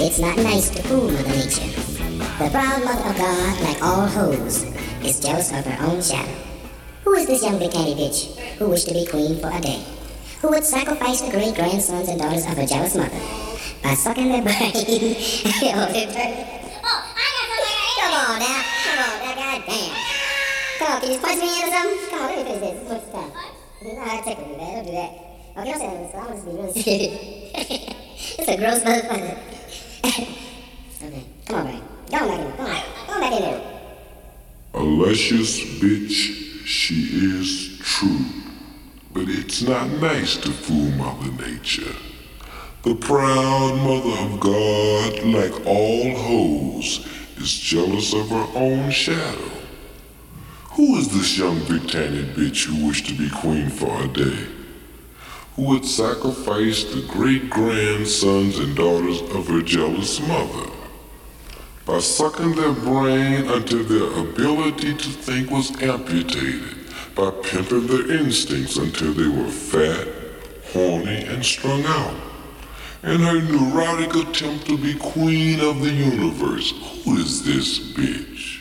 It's not nice to fool Mother Nature. The proud mother of God, like all hoes, is jealous of her own shadow. Who is this young big candy bitch who wished to be queen for a day? Who would sacrifice the great grandsons and daughters of her jealous mother by sucking their brain? Come on now, goddamn. Come on, can you punch me in or something? Come on, let me finish this. This is what's time. You know how I tickle you, man. Don't do that. Okay, don't say that, so I'm gonna just be really serious. It's a gross motherfucker. Okay, come on, man. Go on back in there. Come on back in there. A luscious bitch, she is true. But it's not nice to fool Mother Nature. The proud mother of God, like all hoes, is jealous of her own shadow. Who is this young big-tanted bitch who wished to be queen for a day? Who would sacrifice the great-grandsons and daughters of her jealous mother by sucking their brain until their ability to think was amputated, by pimping their instincts until they were fat, horny, and strung out, in her neurotic attempt to be queen of the universe? Who is this bitch?